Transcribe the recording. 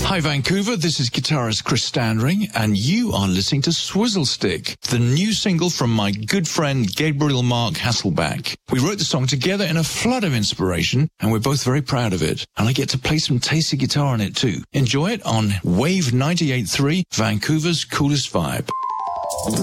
Hi Vancouver, this is guitarist Chris Standring, and you are listening to Swizzle Stick, the new single from my good friend Gabriel Mark Hasselback. We wrote the song together in a flood of inspiration, and we're both very proud of it. And I get to play some tasty guitar on it too. Enjoy it on Wave 98.3, Vancouver's coolest vibe.